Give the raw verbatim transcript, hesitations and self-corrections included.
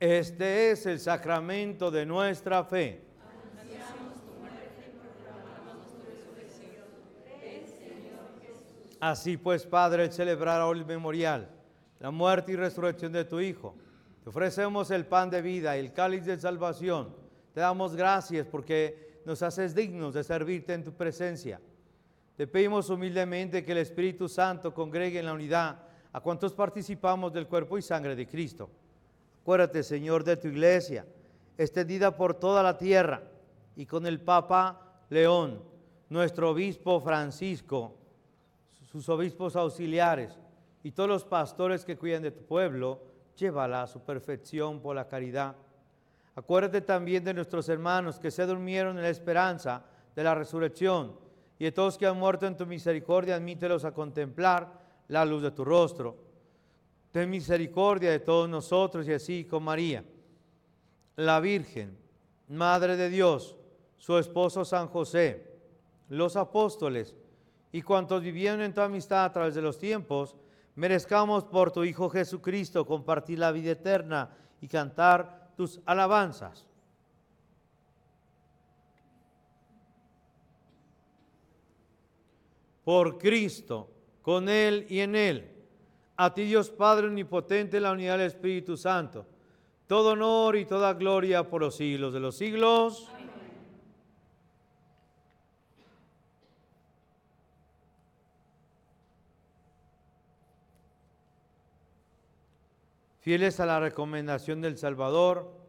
Este es el sacramento de nuestra fe. Así pues, Padre, al celebrar hoy el memorial, la muerte y resurrección de tu Hijo, te ofrecemos el pan de vida y el cáliz de salvación. Te damos gracias porque nos haces dignos de servirte en tu presencia. Te pedimos humildemente que el Espíritu Santo congregue en la unidad a cuantos participamos del cuerpo y sangre de Cristo. Acuérdate, Señor, de tu iglesia, extendida por toda la tierra, y con el Papa León, nuestro obispo Francisco, sus obispos auxiliares y todos los pastores que cuidan de tu pueblo, llévala a su perfección por la caridad. Acuérdate también de nuestros hermanos que se durmieron en la esperanza de la resurrección, y de todos que han muerto en tu misericordia, admítelos a contemplar la luz de tu rostro. Ten misericordia de todos nosotros, y así con María, la Virgen, Madre de Dios, su esposo San José, los apóstoles y cuantos vivieron en tu amistad a través de los tiempos, merezcamos por tu Hijo Jesucristo compartir la vida eterna y cantar tus alabanzas. Por Cristo, con Él y en Él, a ti Dios Padre omnipotente, en la unidad del Espíritu Santo, todo honor y toda gloria por los siglos de los siglos. Amén. Fieles a la recomendación del Salvador,